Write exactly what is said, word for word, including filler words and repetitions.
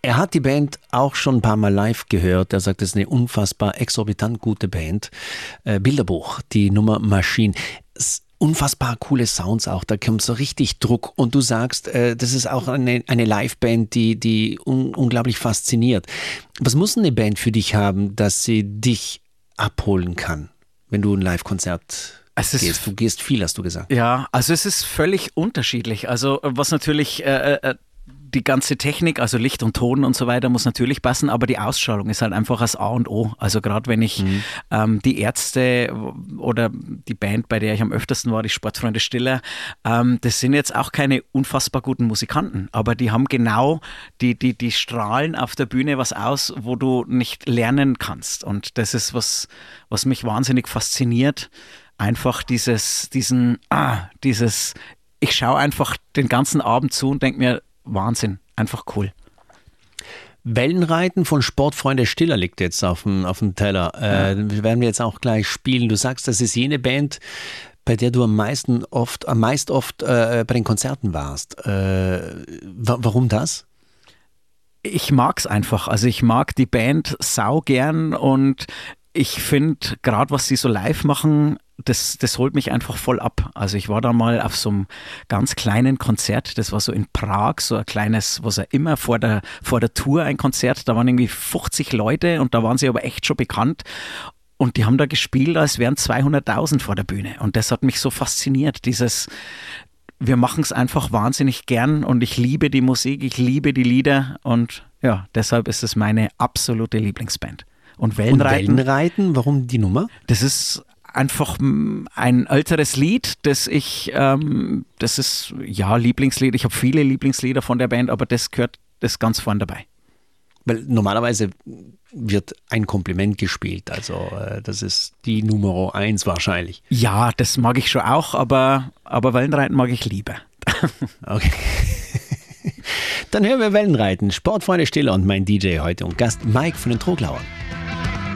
Er hat die Band auch schon ein paar Mal live gehört. Er sagt, es ist eine unfassbar exorbitant gute Band. Äh, Bilderbuch, die Nummer Machine. Es unfassbar coole Sounds auch, da kommt so richtig Druck und du sagst, äh, das ist auch eine, eine Liveband, die, die un- unglaublich fasziniert. Was muss eine Band für dich haben, dass sie dich abholen kann, wenn du ein Live-Konzert es ist, gehst? Du gehst viel, hast du gesagt. Ja, also es ist völlig unterschiedlich. Also was natürlich... Äh, äh, Die ganze Technik, also Licht und Ton und so weiter, muss natürlich passen, aber die Ausstrahlung ist halt einfach das A und O. Also gerade wenn ich mhm. ähm, die Ärzte oder die Band, bei der ich am öftersten war, die Sportfreunde Stiller, ähm, das sind jetzt auch keine unfassbar guten Musikanten, aber die haben genau, die, die, die strahlen auf der Bühne was aus, wo du nicht lernen kannst. Und das ist was, was mich wahnsinnig fasziniert. Einfach dieses, diesen, ah, dieses, ich schaue einfach den ganzen Abend zu und denke mir, Wahnsinn, einfach cool. Wellenreiten von Sportfreunde Stiller liegt jetzt auf dem, auf dem Teller. Äh, ja. Werden wir jetzt auch gleich spielen. Du sagst, das ist jene Band, bei der du am meisten oft, am meist oft äh, bei den Konzerten warst. Äh, wa- warum das? Ich mag's einfach. Also ich mag die Band sau gern und ich finde, gerade was sie so live machen, das, das holt mich einfach voll ab. Also ich war da mal auf so einem ganz kleinen Konzert, das war so in Prag, so ein kleines, was ja immer vor der, vor der Tour ein Konzert, da waren irgendwie fünfzig Leute und da waren sie aber echt schon bekannt. Und die haben da gespielt, als wären zweihunderttausend vor der Bühne. Und das hat mich so fasziniert, dieses... Wir machen es einfach wahnsinnig gern und ich liebe die Musik, ich liebe die Lieder und ja, deshalb ist es meine absolute Lieblingsband. Und Wellenreiten, und Wellenreiten, warum die Nummer? Das ist einfach ein älteres Lied, das ich, ähm, das ist, ja, Lieblingslied. Ich habe viele Lieblingslieder von der Band, aber das gehört, das ist ganz vorn dabei. Weil normalerweise wird ein Kompliment gespielt, also äh, das ist die Nummer eins wahrscheinlich. Ja, das mag ich schon auch, aber, aber Wellenreiten mag ich lieber. Okay. Dann hören wir Wellenreiten. Sportfreunde Stiller und mein D J heute und Gast Mike von den Troglauern.